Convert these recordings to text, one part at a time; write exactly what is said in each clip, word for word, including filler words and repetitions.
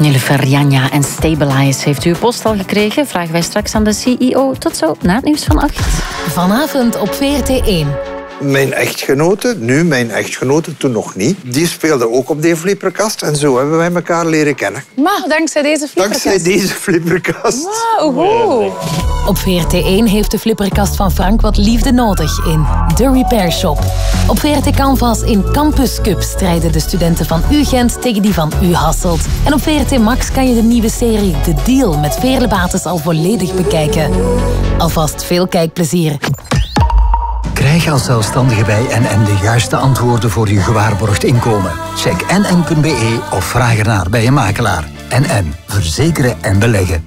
Nilufer, Janja en Stabilize. Heeft u uw post al gekregen? Vragen wij straks aan de C E O. Tot zo, na het nieuws van acht. Vanavond op V R T één. Mijn echtgenote, nu mijn echtgenote, toen nog niet, die speelde ook op die flipperkast. En zo hebben wij elkaar leren kennen. Maar dankzij deze flipperkast? Dankzij deze flipperkast. Wow, oho. Op V R T één heeft de flipperkast van Frank wat liefde nodig in The Repair Shop. Op V R T Canvas in Campus Cup strijden de studenten van U Gent tegen die van U Hasselt. En op V R T Max kan je de nieuwe serie The Deal met Veerle Bates al volledig bekijken. Alvast veel kijkplezier. Krijg als zelfstandige bij N N de juiste antwoorden voor je gewaarborgd inkomen. Check n n punt b e of vraag ernaar bij je makelaar. N N. Verzekeren en beleggen.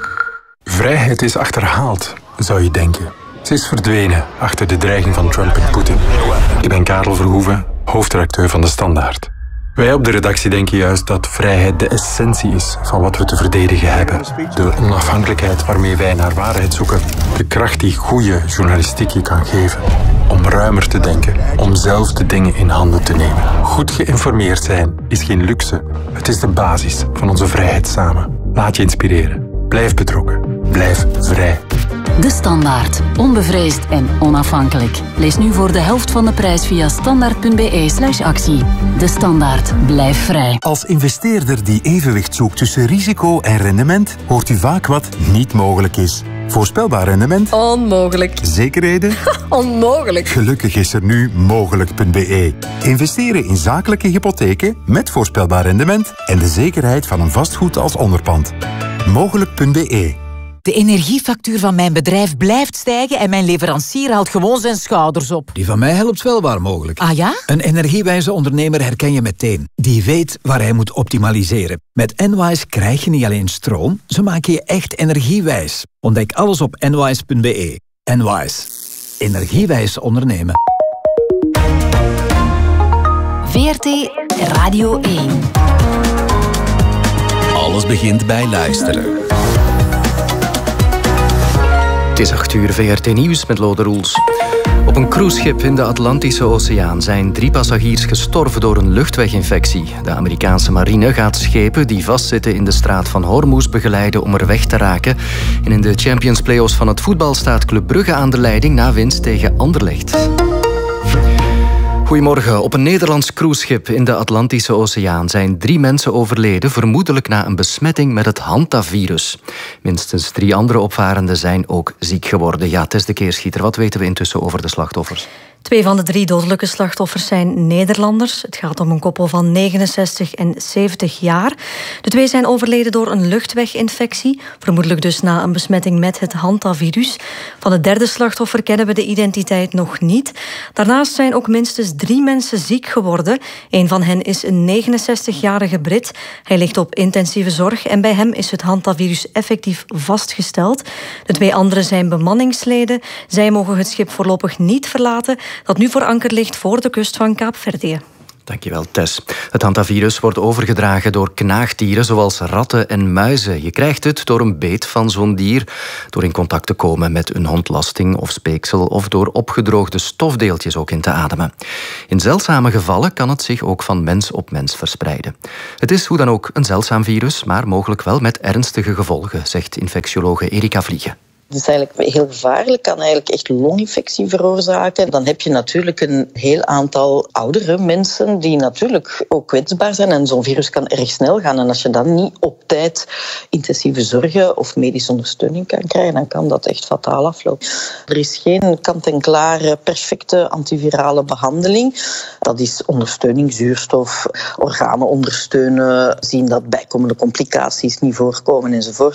Vrijheid is achterhaald, zou je denken. Ze is verdwenen achter de dreiging van Trump en Poetin. Ik ben Karel Verhoeven, hoofdredacteur van De Standaard. Wij op de redactie denken juist dat vrijheid de essentie is van wat we te verdedigen hebben. De onafhankelijkheid waarmee wij naar waarheid zoeken. De kracht die goede journalistiek je kan geven. Om ruimer te denken, om zelf de dingen in handen te nemen. Goed geïnformeerd zijn is geen luxe. Het is de basis van onze vrijheid samen. Laat je inspireren. Blijf betrokken. Blijf vrij. De Standaard. Onbevreesd en onafhankelijk. Lees nu voor de helft van de prijs via standaard punt b e slash actie. De Standaard. Blijf vrij. Als investeerder die evenwicht zoekt tussen risico en rendement, hoort u vaak wat niet mogelijk is. Voorspelbaar rendement? Onmogelijk. Zekerheden? Onmogelijk. Gelukkig is er nu mogelijk punt b e. Investeren in zakelijke hypotheken met voorspelbaar rendement en de zekerheid van een vastgoed als onderpand. mogelijk punt b e. De energiefactuur van mijn bedrijf blijft stijgen en mijn leverancier haalt gewoon zijn schouders op. Die van mij helpt wel waar mogelijk. Ah ja? Een energiewijze ondernemer herken je meteen. Die weet waar hij moet optimaliseren. Met Enwise krijg je niet alleen stroom, ze maken je echt energiewijs. Ontdek alles op enwise punt b e. Enwise. Energiewijs ondernemen. V R T Radio één. Alles begint bij luisteren. Het is acht uur, V R T Nieuws met Lode Roels. Op een cruiseschip in de Atlantische Oceaan zijn drie passagiers gestorven door een luchtweginfectie. De Amerikaanse marine gaat schepen die vastzitten in de straat van Hormuz begeleiden om er weg te raken. En in de Champions Play-offs van het voetbal staat Club Brugge aan de leiding na winst tegen Anderlecht. Goedemorgen. Op een Nederlands cruiseschip in de Atlantische Oceaan zijn drie mensen overleden, vermoedelijk na een besmetting met het hantavirus. Minstens drie andere opvarenden zijn ook ziek geworden. Ja, Tess de Keerschieter, wat weten we intussen over de slachtoffers? Twee van de drie dodelijke slachtoffers zijn Nederlanders. Het gaat om een koppel van negenenzestig en zeventig jaar. De twee zijn overleden door een luchtweginfectie, vermoedelijk dus na een besmetting met het hantavirus. Van het derde slachtoffer kennen we de identiteit nog niet. Daarnaast zijn ook minstens drie mensen ziek geworden. Een van hen is een negenenzestigjarige Brit. Hij ligt op intensieve zorg en bij hem is het hantavirus effectief vastgesteld. De twee anderen zijn bemanningsleden. Zij mogen het schip voorlopig niet verlaten, dat nu voor anker ligt voor de kust van Kaapverdië. Dankjewel, Tess. Het hantavirus wordt overgedragen door knaagdieren zoals ratten en muizen. Je krijgt het door een beet van zo'n dier, door in contact te komen met een ontlasting of speeksel of door opgedroogde stofdeeltjes ook in te ademen. In zeldzame gevallen kan het zich ook van mens op mens verspreiden. Het is hoe dan ook een zeldzaam virus, maar mogelijk wel met ernstige gevolgen, zegt infectiologe Erika Vliegen. Het is eigenlijk heel gevaarlijk, kan eigenlijk echt longinfectie veroorzaken. Dan heb je natuurlijk een heel aantal oudere mensen die natuurlijk ook kwetsbaar zijn. En zo'n virus kan erg snel gaan. En als je dan niet op tijd intensieve zorgen of medische ondersteuning kan krijgen, dan kan dat echt fataal aflopen. Er is geen kant-en-klare, perfecte antivirale behandeling. Dat is ondersteuning, zuurstof, organen ondersteunen, zien dat bijkomende complicaties niet voorkomen enzovoort.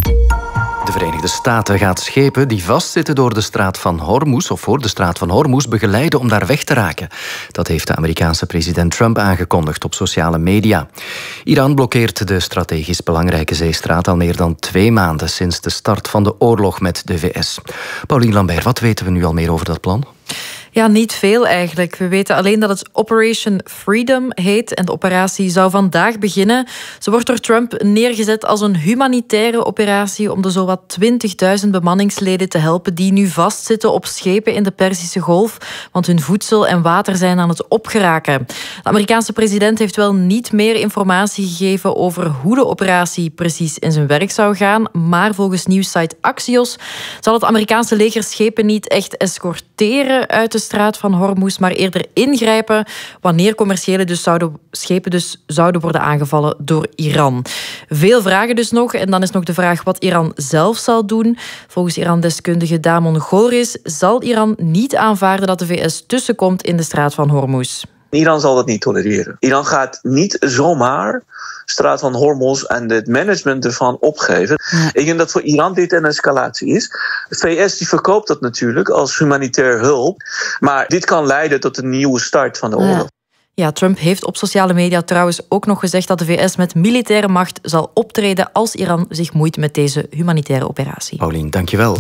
De Verenigde Staten gaat schepen die vastzitten door de straat van Hormuz of voor de straat van Hormuz begeleiden om daar weg te raken. Dat heeft de Amerikaanse president Trump aangekondigd op sociale media. Iran blokkeert de strategisch belangrijke zeestraat al meer dan twee maanden sinds de start van de oorlog met de V S. Paulien Lambert, wat weten we nu al meer over dat plan? Ja, niet veel eigenlijk. We weten alleen dat het Operation Freedom heet en de operatie zou vandaag beginnen. Ze wordt door Trump neergezet als een humanitaire operatie om de zowat twintigduizend bemanningsleden te helpen die nu vastzitten op schepen in de Perzische Golf, want hun voedsel en water zijn aan het opgeraken. De Amerikaanse president heeft wel niet meer informatie gegeven over hoe de operatie precies in zijn werk zou gaan, maar volgens nieuwssite Axios zal het Amerikaanse leger schepen niet echt escorteren uit de straat van Hormuz, maar eerder ingrijpen wanneer commerciële dus zouden, schepen dus zouden worden aangevallen door Iran. Veel vragen dus nog. En dan is nog de vraag wat Iran zelf zal doen. Volgens Iran-deskundige Damon Goris zal Iran niet aanvaarden dat de V S tussenkomt in de straat van Hormuz. Iran zal dat niet tolereren. Iran gaat niet zomaar straat van Hormuz en het management ervan opgeven. Ja. Ik denk dat voor Iran dit een escalatie is. De V S die verkoopt dat natuurlijk als humanitair hulp. Maar dit kan leiden tot een nieuwe start van de oorlog. Ja. Ja, Trump heeft op sociale media trouwens ook nog gezegd dat de V S met militaire macht zal optreden als Iran zich moeit met deze humanitaire operatie. Paulien, dankjewel.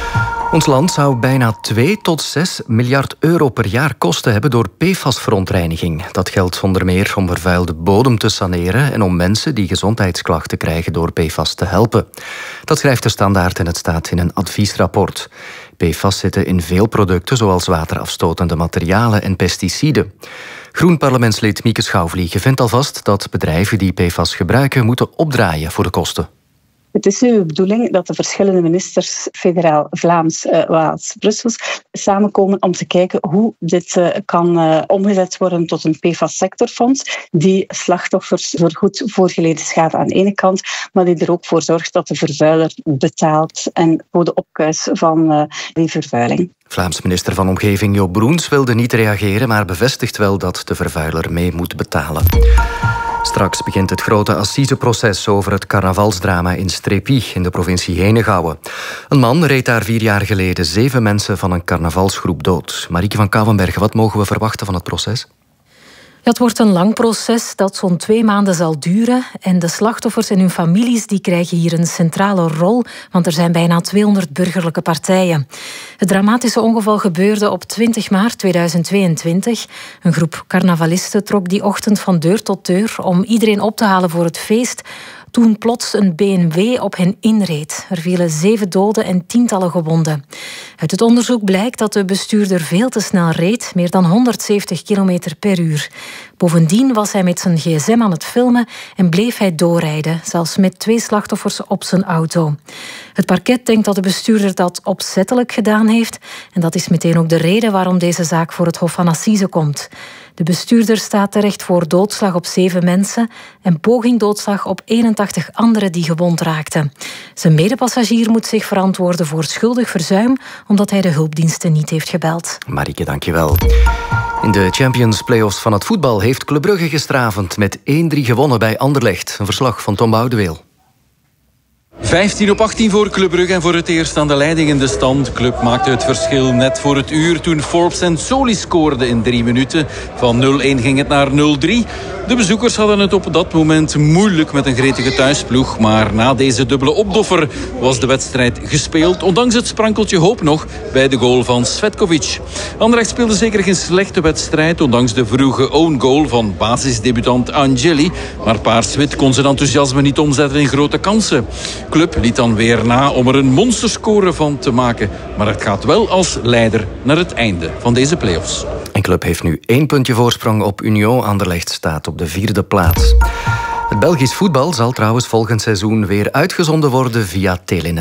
Ons land zou bijna twee tot zes miljard euro per jaar kosten hebben door P F A S-verontreiniging. Dat geldt zonder meer om vervuilde bodem te saneren en om mensen die gezondheidsklachten krijgen door P F A S te helpen. Dat schrijft de Standaard en het staat in een adviesrapport. P F A S zitten in veel producten zoals waterafstotende materialen en pesticiden. Groen-parlementslid Mieke Schouwvliegen vindt alvast dat bedrijven die P F A S gebruiken moeten opdraaien voor de kosten. Het is nu de bedoeling dat de verschillende ministers, federaal, Vlaams, uh, Waals, Brussels, samenkomen om te kijken hoe dit uh, kan uh, omgezet worden tot een P F A S-sectorfonds die slachtoffers vergoedt voor geleden schade aan de ene kant, maar die er ook voor zorgt dat de vervuiler betaalt en voor de opkuis van uh, die vervuiling. Vlaams minister van Omgeving Joop Broens wilde niet reageren, maar bevestigt wel dat de vervuiler mee moet betalen. Straks begint het grote assiseproces over het carnavalsdrama in Strépy in de provincie Henegouwen. Een man reed daar vier jaar geleden zeven mensen van een carnavalsgroep dood. Marieke van Kouwenbergen, wat mogen we verwachten van het proces? Het wordt een lang proces dat zo'n twee maanden zal duren. En de slachtoffers en hun families die krijgen hier een centrale rol, want er zijn bijna tweehonderd burgerlijke partijen. Het dramatische ongeval gebeurde op twintig maart tweeduizend tweeëntwintig. Een groep carnavalisten trok die ochtend van deur tot deur om iedereen op te halen voor het feest, toen plots een B M W op hen inreed. Er vielen zeven doden en tientallen gewonden. Uit het onderzoek blijkt dat de bestuurder veel te snel reed, meer dan honderdzeventig kilometer per uur. Bovendien was hij met zijn gsm aan het filmen en bleef hij doorrijden, zelfs met twee slachtoffers op zijn auto. Het parket denkt dat de bestuurder dat opzettelijk gedaan heeft en dat is meteen ook de reden waarom deze zaak voor het Hof van Assise komt. De bestuurder staat terecht voor doodslag op zeven mensen en poging doodslag op eenentachtig anderen die gewond raakten. Zijn medepassagier moet zich verantwoorden voor schuldig verzuim omdat hij de hulpdiensten niet heeft gebeld. Marieke, dankjewel. In de Champions Playoffs van het voetbal heeft Club Brugge gisteravond met één drie gewonnen bij Anderlecht. Een verslag van Tom Boudeweel. vijftien op achttien voor Club Brugge en voor het eerst aan de leiding in de stand. Club maakte het verschil net voor het uur toen Forbes en Soli scoorden in drie minuten. Van nul-één ging het naar nul-drie. De bezoekers hadden het op dat moment moeilijk met een gretige thuisploeg. Maar na deze dubbele opdoffer was de wedstrijd gespeeld. Ondanks het sprankeltje hoop nog bij de goal van Svetkovic. Anderlecht speelde zeker geen slechte wedstrijd. Ondanks de vroege own goal van basisdebutant Angeli. Maar Paars-Wit kon zijn enthousiasme niet omzetten in grote kansen. Club liet dan weer na om er een monsterscore van te maken. Maar het gaat wel als leider naar het einde van deze play-offs. En Club heeft nu één puntje voorsprong op Union. Anderlecht staat op de vierde plaats. Het Belgisch voetbal zal trouwens volgend seizoen weer uitgezonden worden via Telenet.